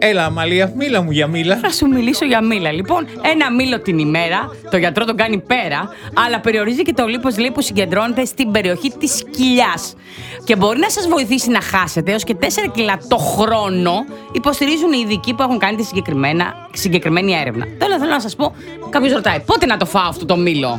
Έλα, Αμαλία, μίλα μου για μήλα. Θα σου μιλήσω για μήλα. Λοιπόν, ένα μήλο την ημέρα, το γιατρό τον κάνει πέρα, αλλά περιορίζει και το λίπος που συγκεντρώνεται στην περιοχή της κοιλιάς. Και μπορεί να σας βοηθήσει να χάσετε έως και 4 κιλά το χρόνο, υποστηρίζουν οι ειδικοί που έχουν κάνει τη συγκεκριμένη έρευνα. Τώρα θέλω να σας πω, κάποιος ρωτάει, πότε να το φάω αυτό το μήλο?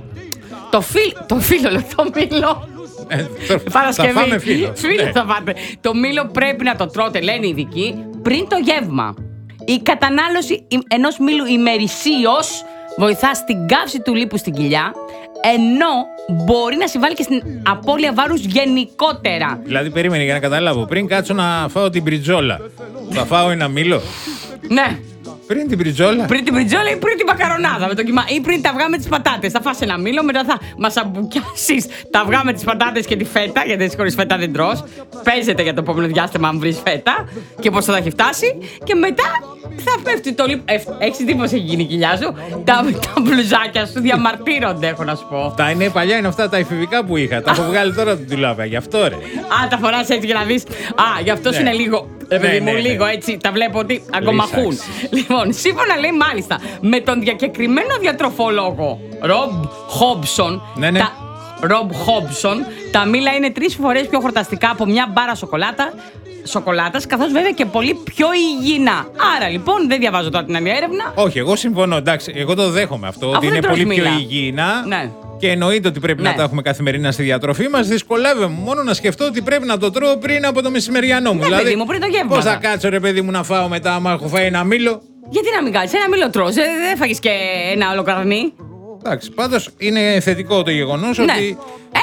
Το μήλο. Παρασκευή. Θα φάμε φύλλο. Φύλλο θα φάτε. Το μήλο πρέπει να το τρώτε, λένε οι ειδικοί, πριν το γεύμα. Η κατανάλωση ενός μήλου ημερησίως βοηθά στην καύση του λίπους στην κοιλιά, ενώ μπορεί να συμβάλλει και στην απώλεια βάρους γενικότερα. Δηλαδή, περίμενε για να καταλάβω. Πριν κάτσω να φάω την μπριτζόλα, θα φάω ένα μήλο? Ναι. Πριν την μπριτζόλα. Πριν την μπριτζόλα ή πριν την μακαρονάδα με το κιμά. Ή πριν τα αυγά με τις πατάτες. Θα φας ένα μήλο, μετά θα μας αμπουκιάσεις τα αυγά με τις πατάτες και τη φέτα. Γιατί εσύ χωρίς φέτα δεν τρως. Παίζεται για το επόμενο διάστημα αν βρεις φέτα και πώς θα έχει φτάσει. Και μετά θα πέφτει το λίπος. Έχεις δει πώς έχει γίνει η κοιλιά σου? Τα μπλουζάκια σου διαμαρτύρονται, έχω να σου πω. Τα είναι παλιά, είναι αυτά τα εφηβικά που είχα. Τα έχω βγάλει τώρα την τουλάπα. Γι' αυτό ρε. Α, τα φοράς έτσι για να δεις. Α, γι' αυτό είναι λίγο. Λίγο έτσι, τα βλέπω ότι αγκομαχούν. Λοιπόν, σύμφωνα λέει μάλιστα με τον διακεκριμένο διατροφολόγο Ρομπ Χόμπσον. Ρομπ Χόμπσον, τα μήλα είναι 3 φορές πιο χορταστικά από μια μπάρα σοκολάτας, καθώς βέβαια και πολύ πιο υγιεινά. Άρα λοιπόν, δεν διαβάζω τώρα την άλλη έρευνα. Όχι, εγώ συμφωνώ. Εντάξει, εγώ το δέχομαι αυτό. Ότι είναι πολύ πιο υγιεινά. Ναι. Και εννοείται ότι πρέπει να τα έχουμε καθημερινά στη διατροφή μας. Δυσκολεύομαι μόνο να σκεφτώ ότι πρέπει να το τρώω πριν από το μεσημεριανό μου. Ναι, δηλαδή, παιδί μου, πριν το γεύμα. Πώς θα κάτσω, ρε παιδί μου, να φάω μετά, άμα έχω φάει ένα μήλο? Γιατί να μην κάτσεις, ένα μήλο τρως, δεν έφαγες και ένα ολοκαρνί. Εντάξει, πάντως είναι θετικό το γεγονός ότι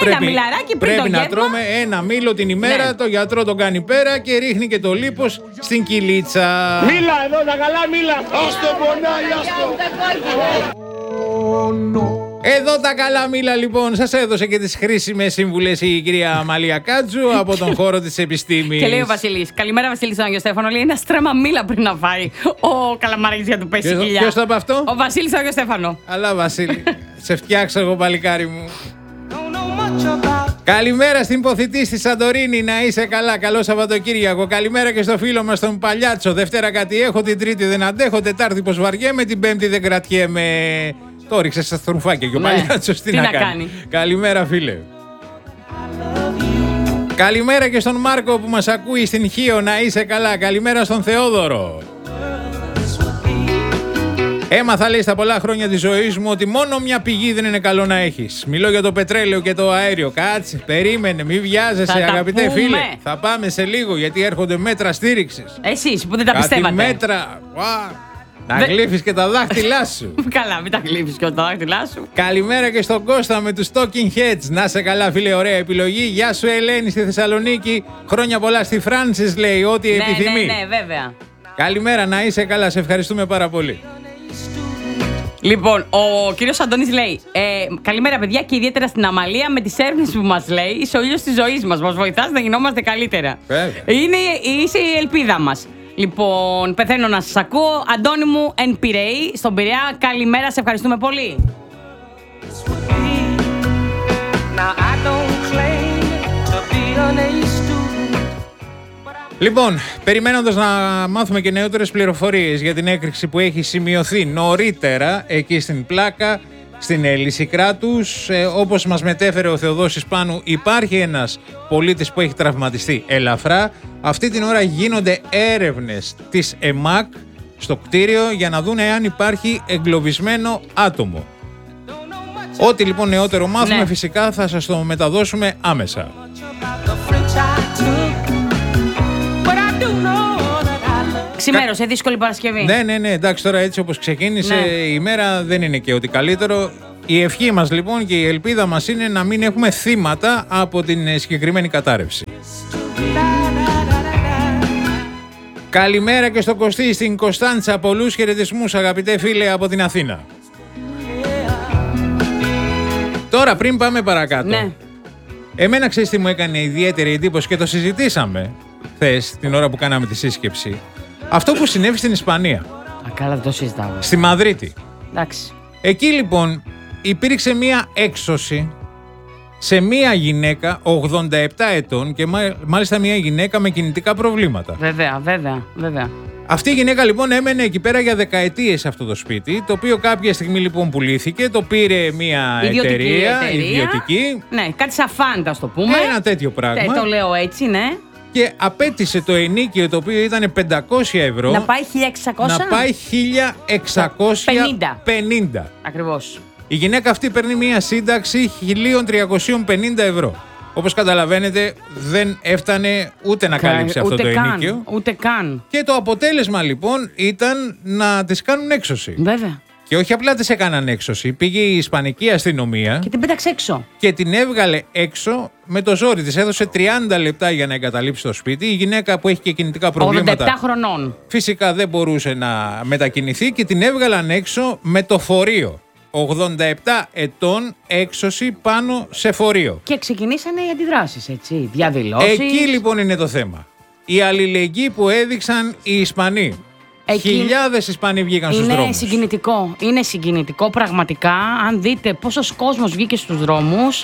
πρέπει να τρώμε ένα μήλο την ημέρα. Ναι. Το γιατρό τον κάνει πέρα και ρίχνει και το λίπος στην κοιλίτσα. Μήλα εδώ, τα καλά μήλα. Άστο πονάει, άστο. Εδώ τα καλά μήλα λοιπόν. Σας έδωσε και τις χρήσιμες σύμβουλες η κυρία Αμαλία Κάτζου από τον χώρο της επιστήμης. Και λέει ο Βασίλης, καλημέρα Βασίλη στον Άγιο Στέφανο. Λέει ένα στρέμμα μήλα πριν να φάει ο καλαμάρης για του πέσει η κοιλιά. Ποιος το είπε αυτό? Ο Βασίλης στον Άγιο Στέφανο. Αλλά Βασίλη, σε φτιάξω εγώ παλικάρι μου. Καλημέρα στην Ποθητή στη Σαντορίνη, να είσαι καλά. Καλό Σαββατοκύριακο. Καλημέρα και στο φίλο μας τον Παλιάτσο. Δευτέρα κάτι έχω, την Τρίτη δεν αντέχω, Τετάρτη πως βαριέμαι, την Πέμπτη δεν κρατιέμαι. Το ρίξε στα στρουφάκια και ο Παλιάτσος τι να κάνει. Καλημέρα φίλε. Καλημέρα και στον Μάρκο που μας ακούει στην Χίο, να είσαι καλά. Καλημέρα στον Θεόδωρο. Έμαθα λέει στα πολλά χρόνια της ζωής μου ότι μόνο μια πηγή δεν είναι καλό να έχεις. Μιλώ για το πετρέλαιο και το αέριο. Κάτσε, περίμενε, μη βιάζεσαι αγαπητέ φίλε. Θα πάμε σε λίγο γιατί έρχονται μέτρα στήριξης. Εσείς που δεν τα πιστεύατε. Μέτρα. Να γλύφεις και τα δάχτυλά σου. Καλά, μην τα γλύφεις και τα δάχτυλά σου. Καλημέρα και στον Κώστα με τους Talking Heads. Να σε καλά, φίλε, ωραία επιλογή. Γεια σου, Ελένη στη Θεσσαλονίκη. Χρόνια πολλά στη Φράνσις, λέει, ό,τι επιθυμεί. Ναι, βέβαια. Καλημέρα, να είσαι καλά, σε ευχαριστούμε πάρα πολύ. Λοιπόν, ο κύριος Αντώνης λέει καλημέρα παιδιά και ιδιαίτερα στην Αμαλία με τις έρευνες που μας λέει. Είσαι ο ήλιος της ζωής μας. Μας βοηθάς να γινόμαστε καλύτερα. Είσαι η ελπίδα μας. Λοιπόν, πεθαίνω να σας ακούω. Αντώνη μου, εν Πειραιή, στον Πειραιά. Καλημέρα, σε ευχαριστούμε πολύ. Λοιπόν, περιμένοντας να μάθουμε και νεότερες πληροφορίες για την έκρηξη που έχει σημειωθεί νωρίτερα εκεί στην Πλάκα, στην Λυσικράτους, όπως μας μετέφερε ο Θεοδόσης Πάνου, υπάρχει ένας πολίτης που έχει τραυματιστεί ελαφρά. Αυτή την ώρα γίνονται έρευνες της ΕΜΑΚ στο κτίριο για να δούνε αν υπάρχει εγκλωβισμένο άτομο. Ό,τι λοιπόν νεότερο μάθουμε φυσικά θα σας το μεταδώσουμε άμεσα. Ξημέρωσε, δύσκολη Παρασκευή. Ναι, εντάξει, τώρα έτσι όπως ξεκίνησε η μέρα δεν είναι και ότι καλύτερο. Η ευχή μας λοιπόν και η ελπίδα μας είναι να μην έχουμε θύματα από την συγκεκριμένη κατάρρευση. Καλημέρα και στο Κωστή στην Κωνσταντσα, πολλούς χαιρετισμούς αγαπητέ φίλε από την Αθήνα. Τώρα πριν πάμε παρακάτω, εμένα ξέρεις τι μου έκανε ιδιαίτερη εντύπωση και το συζητήσαμε χθες την ώρα που κάναμε τη σύσκεψη. Αυτό που συνέβη στην Ισπανία. Καλά, δεν το συζητάμε. Στη Μαδρίτη. Εντάξει. Εκεί λοιπόν υπήρξε μία έξωση σε μία γυναίκα 87 ετών και μάλιστα μία γυναίκα με κινητικά προβλήματα. Βέβαια. Αυτή η γυναίκα λοιπόν έμενε εκεί πέρα για δεκαετίες σε αυτό το σπίτι, το οποίο κάποια στιγμή λοιπόν πουλήθηκε, το πήρε μια εταιρεία ιδιωτική. Ναι, κάτι σαν Φάντα, το πούμε. Ένα τέτοιο πράγμα. Το λέω έτσι, ναι. Και απέτησε το ενοίκιο, το οποίο ήταν 500 ευρώ, να πάει 1600. να πάει 1650. Ακριβώς. Η γυναίκα αυτή παίρνει μια σύνταξη 1.350 ευρώ. Όπως καταλαβαίνετε, δεν έφτανε ούτε να καλύψει αυτό το ενοίκιο. Ούτε καν. Και το αποτέλεσμα λοιπόν ήταν να της κάνουν έξωση. Βέβαια. Και όχι απλά της έκαναν έξωση. Πήγε η Ισπανική αστυνομία και την πέταξε έξω. Και την έβγαλε έξω με το ζόρι. Της έδωσε 30 λεπτά για να εγκαταλείψει το σπίτι. Η γυναίκα που έχει και κινητικά προβλήματα, 87 χρονών, φυσικά δεν μπορούσε να μετακινηθεί και την έβγαλαν έξω με το φορείο. 87 ετών, έξωση πάνω σε φορείο. Και ξεκινήσανε οι αντιδράσεις, έτσι, διαδηλώσεις. Εκεί λοιπόν είναι το θέμα. Η αλληλεγγύη που έδειξαν οι Ισπανοί. Χιλιάδες Ισπανοί βγήκαν στους δρόμους. Είναι συγκινητικό πραγματικά. Αν δείτε πόσος κόσμος βγήκε στους δρόμους,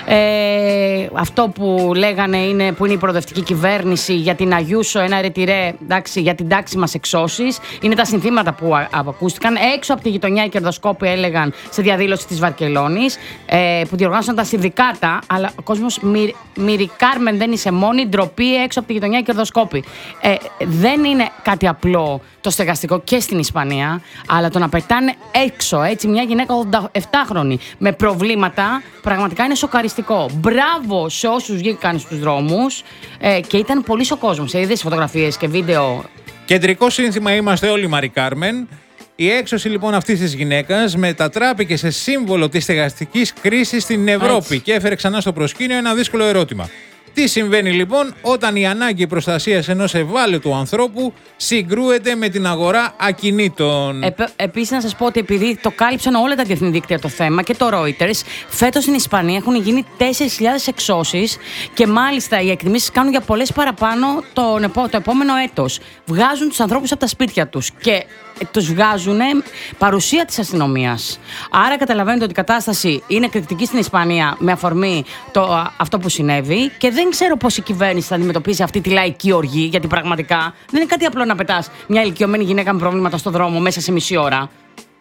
αυτό που λέγανε που είναι η προοδευτική κυβέρνηση για την Αγιούσο, ένα ρετυρέ, για την τάξη μας εξώσεις, είναι τα συνθήματα που ακούστηκαν. Έξω από τη γειτονιά οι κερδοσκόποι έλεγαν σε διαδήλωση της Βαρκελόνης, που διοργάνωσαν τα συνδικάτα, αλλά ο κόσμος, Μυρι Κάρμεν, δεν είσαι μόνη, ντροπή, έξω από τη γειτονιά οι κερδοσκόποι. Δεν είναι κάτι απλό το στεγαστικό και στην Ισπανία, αλλά το να πετάνε έξω έτσι μια γυναίκα 87χρονη με προβλήματα, πραγματικά είναι σοκαριστικό. Μπράβο σε όσους βγήκαν στους δρόμους, και ήταν πολύ ο κόσμος. Είδες φωτογραφίες και βίντεο. Κεντρικό σύνθημα είμαστε όλοι, Μαρι Κάρμεν. Η έξωση λοιπόν αυτής της γυναίκας μετατράπηκε σε σύμβολο της στεγαστικής κρίσης στην Ευρώπη και έφερε ξανά στο προσκήνιο ένα δύσκολο ερώτημα. Τι συμβαίνει λοιπόν όταν η ανάγκη προστασίας ενός ευάλωτου ανθρώπου συγκρούεται με την αγορά ακινήτων? Επίσης να σας πω ότι επειδή το κάλυψαν όλα τα διεθνή δίκτυα το θέμα και το Reuters, φέτος στην Ισπανία έχουν γίνει 4.000 εξώσεις και μάλιστα οι εκτιμήσεις κάνουν για πολλές παραπάνω το επόμενο έτος. Βγάζουν τους ανθρώπους από τα σπίτια τους και τους βγάζουν παρουσία της αστυνομίας. Άρα καταλαβαίνετε ότι η κατάσταση είναι κριτική στην Ισπανία με αφορμή αυτό που συνέβη και δεν ξέρω πώς η κυβέρνηση θα αντιμετωπίσει αυτή τη λαϊκή οργή, γιατί πραγματικά δεν είναι κάτι απλό να πετάς μια ηλικιωμένη γυναίκα με προβλήματα στο δρόμο μέσα σε μισή ώρα.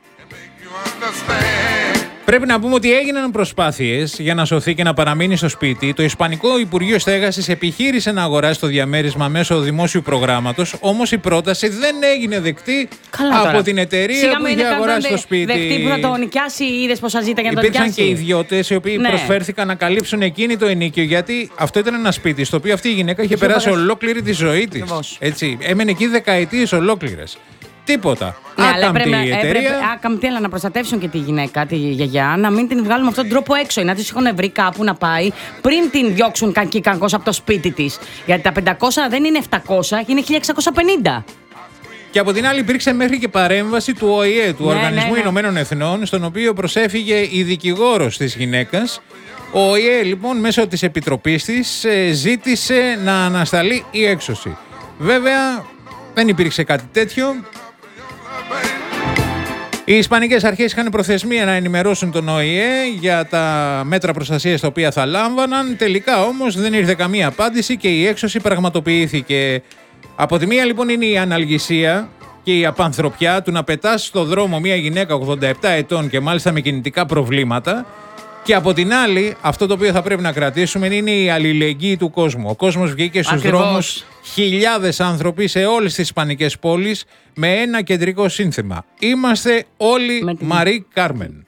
Πρέπει να πούμε ότι έγιναν προσπάθειες για να σωθεί και να παραμείνει στο σπίτι. Το Ισπανικό Υπουργείο Στέγασης επιχείρησε να αγοράσει το διαμέρισμα μέσω δημόσιου προγράμματος, όμως η πρόταση δεν έγινε δεκτή από την εταιρεία που είχε αγοράσει το σπίτι. Δεκτή που θα το νοικιάσει, είδες πόσα ζήτα για να το νοικιάσει. Υπήρξαν και ιδιώτες οι οποίοι προσφέρθηκαν να καλύψουν εκείνη το ενοίκιο, γιατί αυτό ήταν ένα σπίτι στο οποίο αυτή η γυναίκα είχε περάσει ολόκληρη τη ζωή της. Έτσι, έμενε εκεί δεκαετίες ολόκληρες. Τίποτα. Άκαμπτη η εταιρεία. Άκαμπτη, αλλά να προστατεύσουν και τη γυναίκα, τη γιαγιά, να μην την βγάλουν με αυτόν τον τρόπο έξω. Να τη έχουν βρει κάπου να πάει πριν την διώξουν κακή κακός από το σπίτι της. Γιατί τα 500 δεν είναι 700, είναι 1650. Και από την άλλη υπήρξε μέχρι και παρέμβαση του ΟΗΕ, του Οργανισμού Ηνωμένων Εθνών, στον οποίο προσέφυγε η δικηγόρος της γυναίκας. Ο ΟΗΕ λοιπόν μέσω της επιτροπής της ζήτησε να ανασταλεί η έξωση. Βέβαια δεν υπήρξε κάτι τέτοιο. Οι Ισπανικές αρχές είχαν προθεσμία να ενημερώσουν τον ΟΗΕ για τα μέτρα προστασίας τα οποία θα λάμβαναν. Τελικά όμως δεν ήρθε καμία απάντηση και η έξωση πραγματοποιήθηκε. Από τη μία λοιπόν είναι η αναλγησία και η απανθρωπιά του να πετάς στο δρόμο μια γυναίκα 87 ετών και μάλιστα με κινητικά προβλήματα. Και από την άλλη, αυτό το οποίο θα πρέπει να κρατήσουμε είναι η αλληλεγγύη του κόσμου. Ο κόσμος βγήκε στους δρόμους, χιλιάδες άνθρωποι σε όλες τις ισπανικές πόλεις με ένα κεντρικό σύνθημα. Είμαστε όλοι Μαρί Κάρμεν.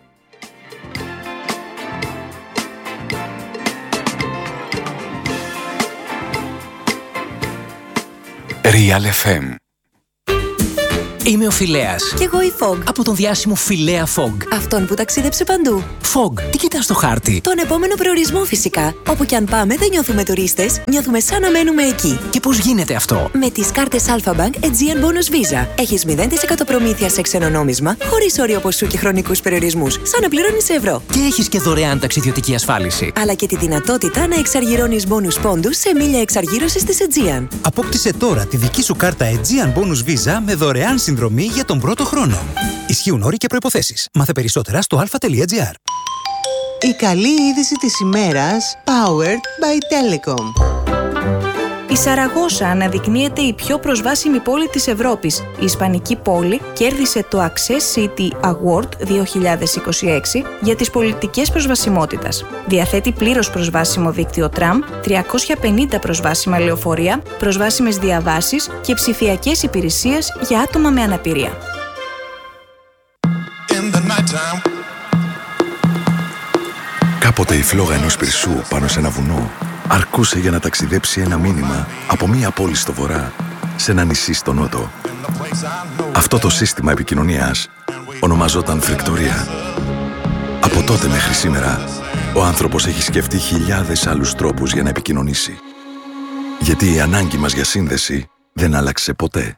Real FM. Είμαι ο Φιλέας. Κι εγώ η Fog. Από τον διάσημο Φιλέα Fog. Αυτόν που ταξίδεψε παντού. Fog, τι κοιτάς στο χάρτη? Τον επόμενο προορισμό φυσικά. Όπου κι αν πάμε δεν νιώθουμε τουρίστες, νιώθουμε σαν να μένουμε εκεί. Και πώς γίνεται αυτό? Με τις κάρτες Alpha Bank Aegean Bonus Visa. Έχεις 0% προμήθεια σε ξένο νόμισμα, χωρίς όριο ποσού και χρονικούς περιορισμούς, σαν να πληρώνεις ευρώ. Και έχεις και δωρεάν ταξιδιωτική ασφάλιση. Αλλά και τη δυνατότητα να εξαργυρώνεις bonus πόντους σε μίλια εξαργύρωσης της Aegean. Απόκτησε τώρα τη δική σου κάρτα Aegean Bonus Visa με δωρεάν συνδρομή για τον πρώτο χρόνο. Ισχύουν όροι και προϋποθέσεις. Μάθε περισσότερα στο alpha.gr. Η καλή είδηση της ημέρας, powered by Telecom. Η Σαραγώσα αναδεικνύεται η πιο προσβάσιμη πόλη της Ευρώπης. Η ισπανική πόλη κέρδισε το Access City Award 2026 για τις πολιτικές προσβασιμότητας. Διαθέτει πλήρως προσβάσιμο δίκτυο τραμ, 350 προσβάσιμα λεωφορεία, προσβάσιμες διαβάσεις και ψηφιακές υπηρεσίες για άτομα με αναπηρία. Κάποτε η φλόγα ενός πυρσού πάνω σε ένα βουνό αρκούσε για να ταξιδέψει ένα μήνυμα από μία πόλη στο βορρά σε ένα νησί στο νότο. Αυτό το σύστημα επικοινωνίας ονομαζόταν φρικτορία. Από τότε μέχρι σήμερα, ο άνθρωπος έχει σκεφτεί χιλιάδες άλλους τρόπους για να επικοινωνήσει. Γιατί η ανάγκη μας για σύνδεση δεν άλλαξε ποτέ.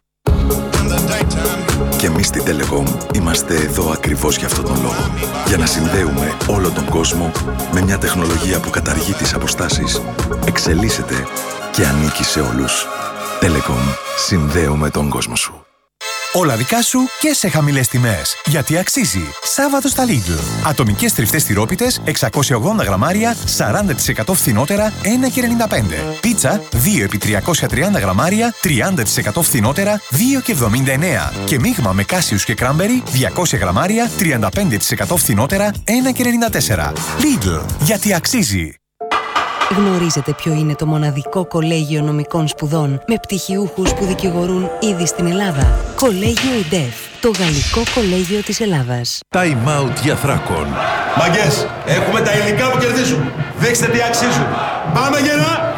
Και εμείς στη Telecom είμαστε εδώ ακριβώς για αυτόν τον λόγο. Για να συνδέουμε όλο τον κόσμο με μια τεχνολογία που καταργεί τις αποστάσεις, εξελίσσεται και ανήκει σε όλους. Telecom. Συνδέουμε τον κόσμο σου. Όλα δικά σου και σε χαμηλές τιμές. Γιατί αξίζει. Σάββατο στα Lidl. Ατομικές τριφτές τυρόπιτες 680 γραμμάρια 40% φθηνότερα 1,95. Πίτσα 2x330 γραμμάρια 30% φθηνότερα 2,79. Και μείγμα με κάσιους και κράμπερι 200 γραμμάρια 35% φθηνότερα 1,94. Lidl. Γιατί αξίζει. Γνωρίζετε ποιο είναι το μοναδικό κολέγιο νομικών σπουδών με πτυχιούχους που δικηγορούν ήδη στην Ελλάδα? Κολέγιο ΙΝΤΕΦ, το γαλλικό κολέγιο της Ελλάδας. Time out για Θράκον. Μαγκές, έχουμε τα υλικά που κερδίζουν. Δείξτε τι αξίζουν. Πάμε γερά!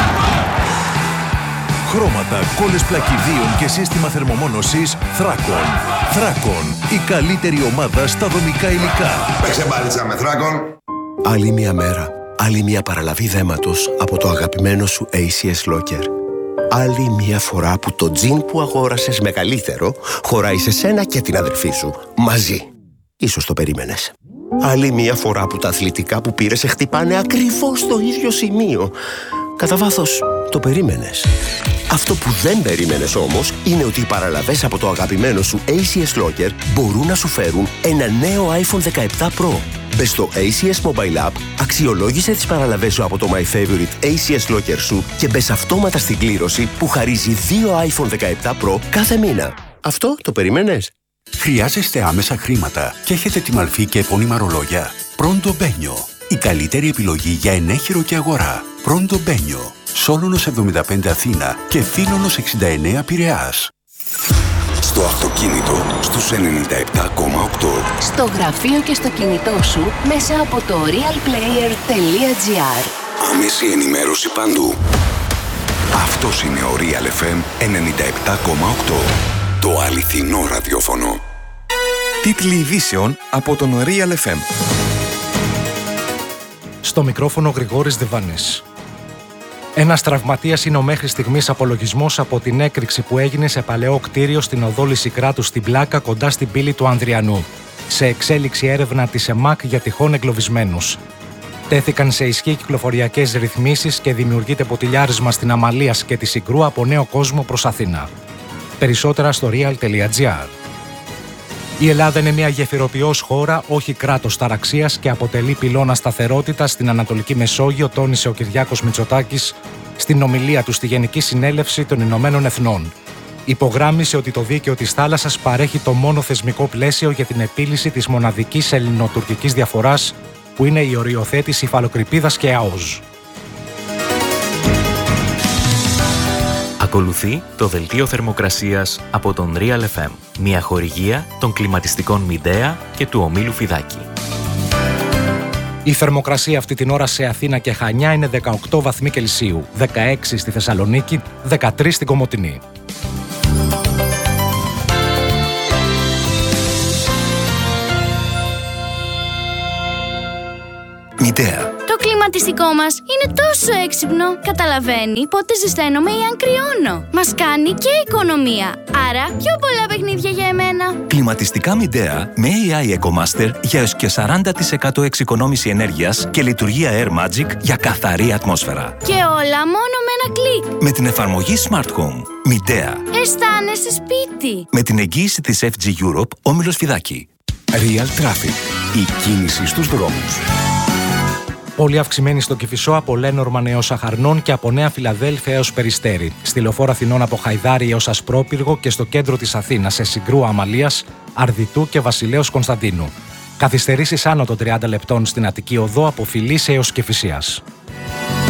Χρώματα, κόλλες πλακιδίων και σύστημα θερμομόνωσης Θράκον. Θράκον, η καλύτερη ομάδα στα δομικά υλικά. Παίξε μπάλιτσα με Θράκον. Άλλη μια μέρα. Άλλη μια παραλαβή δέματος από το αγαπημένο σου ACS Locker. Άλλη μια φορά που το τζιν που αγόρασες μεγαλύτερο χωράει σε σένα και την αδερφή σου. Μαζί. Ίσως το περίμενες. Άλλη μια φορά που τα αθλητικά που πήρες σε χτυπάνε ακριβώς στο ίδιο σημείο. Κατά βάθος, το περίμενες. Αυτό που δεν περίμενες όμως είναι ότι οι παραλαβές από το αγαπημένο σου ACS Locker μπορούν να σου φέρουν ένα νέο iPhone 17 Pro. Μπες στο ACS Mobile App, αξιολόγησε τις παραλαβές σου από το My Favorite ACS Locker σου και μπες αυτόματα στην κλήρωση που χαρίζει 2 iPhone 17 Pro κάθε μήνα. Αυτό το περίμενες? Χρειάζεστε άμεσα χρήματα και έχετε τη μαλφή και επώνυμα ρολόγια? Pronto Benio. Η καλύτερη επιλογή για ενέχειρο και αγορά. Pronto Benio. Σόλωνος 75 Αθήνα και Θήλωνος 69 Πειραιάς. Στο αυτοκίνητο στους 97,8. Στο γραφείο και στο κινητό σου μέσα από το realplayer.gr. Άμεση ενημέρωση παντού. Αυτός είναι ο Real FM 97,8. Το αληθινό ραδιόφωνο. Τίτλοι ειδήσεων από τον Real FM. Στο μικρόφωνο Γρηγόρης Διβάνης. Ένας τραυματίας είναι ο μέχρι στιγμής απολογισμός από την έκρηξη που έγινε σε παλαιό κτίριο στην οδό Λυσικράτου στην Πλάκα κοντά στην πύλη του Ανδριανού. Σε εξέλιξη έρευνα της ΕΜΑΚ για τυχόν εγκλωβισμένους. Τέθηκαν σε ισχύ κυκλοφοριακές ρυθμίσεις και δημιουργείται ποτηλιάρισμα στην Αμαλίας και τη Συγκρού από Νέο Κόσμο προς Αθήνα. Περισσότερα στο real.gr. Η Ελλάδα είναι μια γεφυροποιός χώρα, όχι κράτος ταραξίας και αποτελεί πυλώνα σταθερότητας στην Ανατολική Μεσόγειο, τόνισε ο Κυριάκος Μητσοτάκης στην ομιλία του στη Γενική Συνέλευση των Ηνωμένων Εθνών. Υπογράμμισε ότι το δίκαιο της θάλασσας παρέχει το μόνο θεσμικό πλαίσιο για την επίλυση της μοναδικής ελληνοτουρκικής διαφοράς, που είναι η οριοθέτηση υφαλοκρηπίδας και ΑΟΣ. Ακολουθεί το δελτίο θερμοκρασίας από τον Real FM, μια χορηγία των κλιματιστικών Μιντέα και του ομίλου Φιδάκη. Η θερμοκρασία αυτή την ώρα σε Αθήνα και Χανιά είναι 18 βαθμοί Κελσίου, 16 στη Θεσσαλονίκη, 13 στην Κομοτηνή. Μιντέα. Το κλιματιστικό μας είναι τόσο έξυπνο. Καταλαβαίνει πότε ζεσταίνομαι ή αν κρυώνω. Μας κάνει και οικονομία. Άρα πιο πολλά παιχνίδια για εμένα. Κλιματιστικά Μιντέα με AI EcoMaster για έως και 40% εξοικονόμηση ενέργειας και λειτουργία Air Magic για καθαρή ατμόσφαιρα. Και όλα μόνο με ένα κλικ. Με την εφαρμογή Smart Home. Μιντέα. Αισθάνεσαι σπίτι. Με την εγγύηση της FG Europe, όμιλος Φιδάκη. Real Traffic. Η κίνηση στους δρόμους. Πολύ αυξημένη στο Κηφισό από Λένορμαν έως Αχαρνών και από Νέα Φιλαδέλφια έως Περιστέρι. Στη λεωφόρο Αθηνών από Χαϊδάρι έως Ασπρόπυργο και στο κέντρο της Αθήνας σε Συγκρού Αμαλίας, Αρδιτού και Βασιλέως Κωνσταντίνου. Καθυστερήσεις άνω των 30 λεπτών στην Αττική Οδό από Φιλής έως Κηφισίας.